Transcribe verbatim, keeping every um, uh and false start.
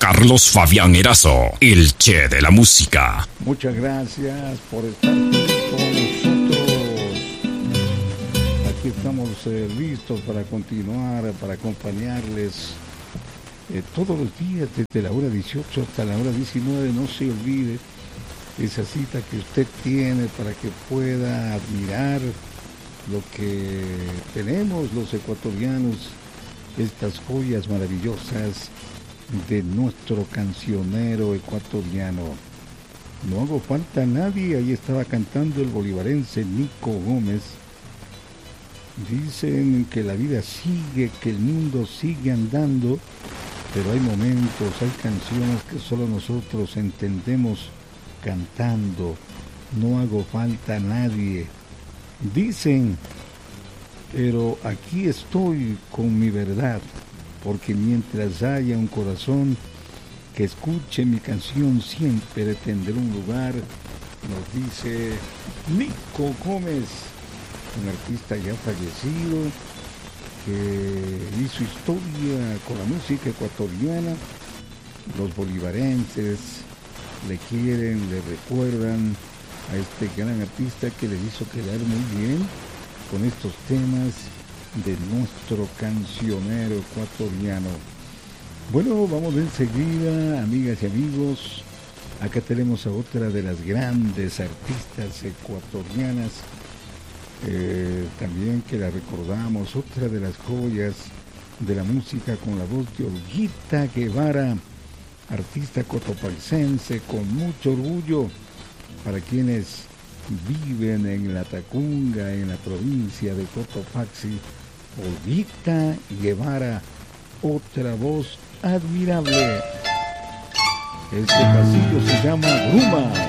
Carlos Fabián Erazo, el Che de la música. Muchas gracias por estar con nosotros. Aquí estamos eh, listos para continuar, para acompañarles eh, todos los días desde la hora dieciocho hasta la hora diecinueve. No se olvide esa cita que usted tiene para que pueda admirar lo que tenemos los ecuatorianos, estas joyas maravillosas de nuestro cancionero ecuatoriano. No hago falta a nadie, ahí estaba cantando el bolivarense Nico Gómez. Dicen que la vida sigue, que el mundo sigue andando, pero hay momentos, hay canciones que solo nosotros entendemos cantando. No hago falta a nadie. Dicen, pero aquí estoy con mi verdad, porque mientras haya un corazón que escuche mi canción, siempre tendré un lugar, nos dice Nico Gómez, un artista ya fallecido, que hizo historia con la música ecuatoriana. Los bolivarenses le quieren, le recuerdan a este gran artista que le hizo quedar muy bien con estos temas de nuestro cancionero ecuatoriano. Bueno, vamos enseguida, amigas y amigos. Acá tenemos a otra de las grandes artistas ecuatorianas, eh, también que la recordamos, otra de las joyas de la música, con la voz de Olguita Guevara, artista cotopaisense con mucho orgullo para quienes viven en la Tacunga, en la provincia de Cotopaxi. Olguita Guevara, otra voz admirable. Este pasillo se llama Bruma.